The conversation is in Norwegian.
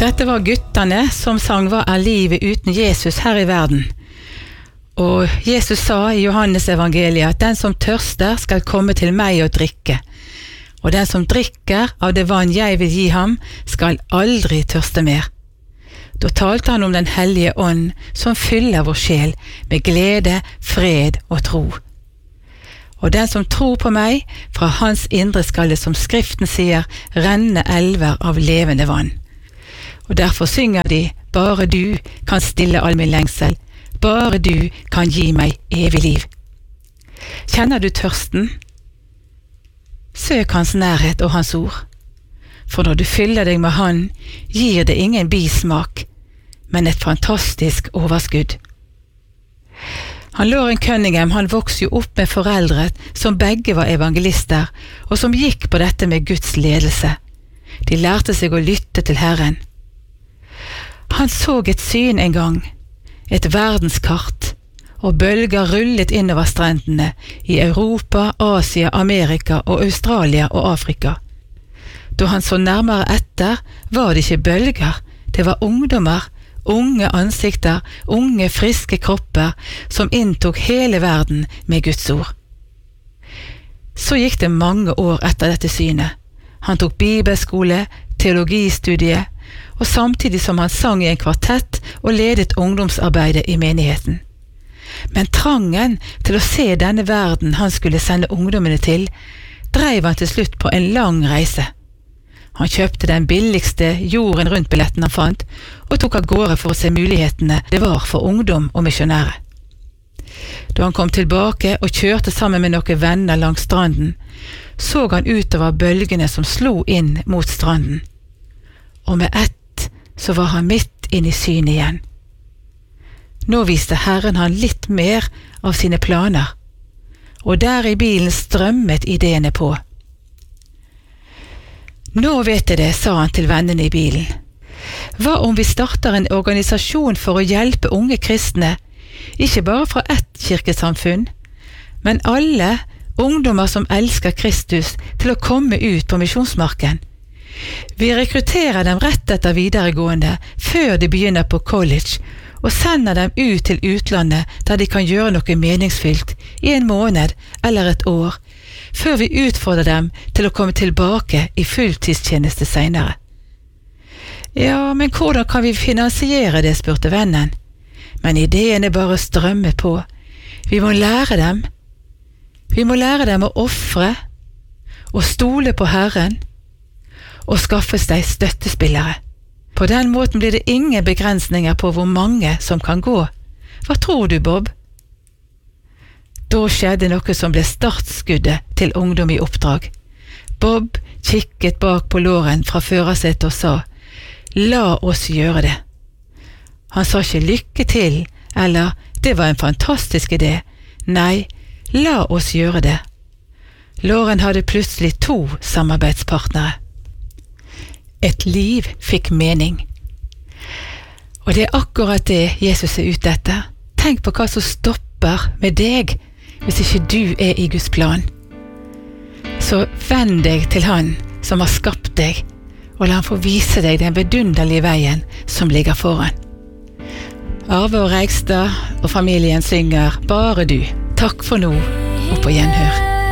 Dette var guttene som sang «Hva er livet uten Jesus her i verden?» Og Jesus sa i Johannes evangeliet at den som tørster skal komme til meg og drikke, og den som drikker av det vann jeg vil gi ham skal aldri tørste mer. Da talte han om den hellige ånd som fyller vår sjel med glede, fred og tro. Og den som tror på meg, fra hans indre skal det, som Skriften sier, renne elver av levende vann. Og derfor synger de, bare du kan stille all min lengsel, bare du kan gi meg evig liv. Kjenner du tørsten? Søk hans nærhet og hans ord. For når du fyller deg med han, gir det ingen bismak, men et fantastisk overskudd. Han Loren Cunningham, han vokste jo opp med foreldre som begge var evangelister, og som gikk på dette med Guds ledelse. De lærte seg å lytte til Herren. Han så et syn en gang, et verdenskart, og bølger rullet innover strendene i Europa, Asia, Amerika og Australia og Afrika. Da han så nærmere etter, var det ikke bølger, det var ungdommer, unge ansikter, unge friske kropper som inntok hele verden med Guds ord. Så gikk det mange år etter dette synet. Han tok bibelskole, teologistudie, og samtidig som han sang i en kvartett og ledet ungdomsarbeidet i menigheten. Men trangen til å se denne verden han skulle sende ungdommene til, drev han til slutt på en lang reise. Han kjøpte den billigste jorden rundt-billetten han fant, og tok av gårde for å se mulighetene det var for ungdom og misjonære. Da han kom tilbake og kjørte sammen med noen venner langs stranden, så han utover bølgene som slo inn mot stranden. Og med ett så var han midt inn i synet igjen. Nå viste Herren han litt mer av sine planer, og der i bilen strømmet ideene på. Nå vet jeg det, sa han til vennene i bilen. Hva om vi starter en organisasjon for å hjelpe unge kristne, ikke bare fra ett kirkesamfunn, men alle ungdommer som elsker Kristus til å komme ut på misjonsmarken? Vi rekrutterer dem rett etter videregående, før de begynner på college, og sender dem ut til utlandet der de kan gjøre noe meningsfylt i en måned eller et år, før vi utfordrer dem til å komme tilbake i fulltidstjeneste senere. Ja, men hvordan kan vi finansiere det, spurte vennen. Men ideene bare strømmer på. Vi må lære dem. Vi må lære dem å ofre, og stole på Herren, og skaffe seg støttespillere. På den måten blir det ingen begrensninger på hvor mange som kan gå. Hva tror du, Bob? Da skjedde noe som ble startskuddet til ungdom i oppdrag. Bob kikket bak på Loren fra førersetet og sa, «La oss gjøre det». Han sa ikke lykke til, eller «det var en fantastisk idé». Nei, la oss gjøre det. Loren hadde plutselig 2 samarbeidspartnere. Et liv fikk mening. Og det er akkurat det Jesus er ute etter. Tenk på hva som stopper med deg, hvis ikke du er i Guds plan. Så vend deg til Han som har skapt deg, og la Han få vise deg den vidunderlige veien som ligger foran. Arve og Reigstad og familien synger «Bare du». Takk for nå, og på gjenhør.